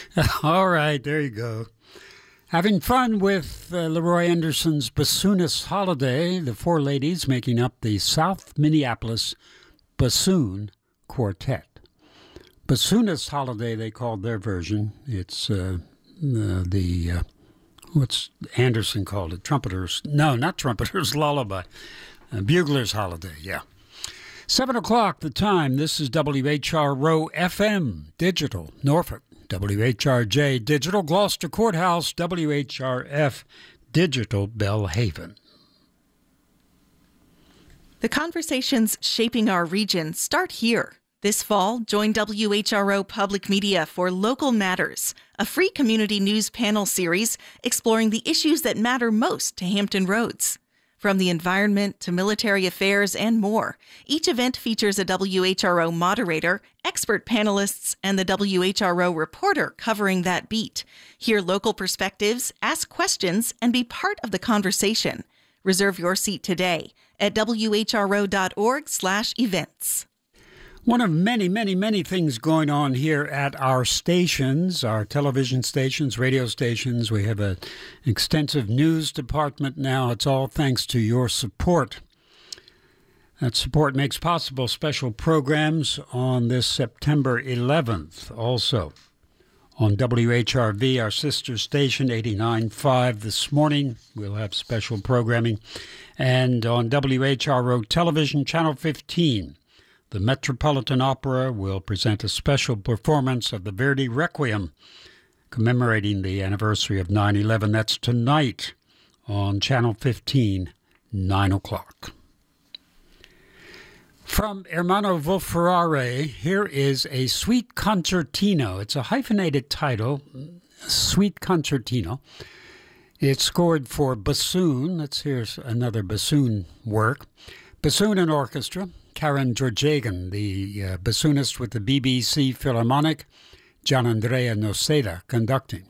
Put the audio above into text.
All right, there you go. Having fun with Leroy Anderson's Bassoonist Holiday, the four ladies making up the South Minneapolis Bassoon Quartet. Bassoonist Holiday, they called their version. It's what's Anderson called it? Trumpeters. No, not Trumpeters Lullaby. Bugler's Holiday, yeah. 7 o'clock, the time. This is WHRO FM, Digital, Norfolk. WHRJ, Digital, Gloucester Courthouse. WHRF, Digital, Belhaven. The conversations shaping our region start here. This fall, join WHRO Public Media for Local Matters, a free community news panel series exploring the issues that matter most to Hampton Roads. From the environment to military affairs and more, each event features a WHRO moderator, expert panelists, and the WHRO reporter covering that beat. Hear local perspectives, ask questions, and be part of the conversation. Reserve your seat today at whro.org/events. One of many, many, many things going on here at our stations, our television stations, radio stations. We have an extensive news department now. It's all thanks to your support. That support makes possible special programs on this September 11th also. On WHRV, our sister station, 89.5 this morning, we'll have special programming. And on WHRO Television, Channel 15, the Metropolitan Opera will present a special performance of the Verdi Requiem, commemorating the anniversary of 9/11. That's tonight on Channel 15, 9 o'clock. From Ermanno Wolf-Ferrari, here is a Suite Concertino. It's a hyphenated title, Suite Concertino. It's scored for bassoon. Let's hear another bassoon work. Bassoon and orchestra. Karen Georgiagan, the bassoonist with the BBC Philharmonic, Gianandrea Noceda conducting.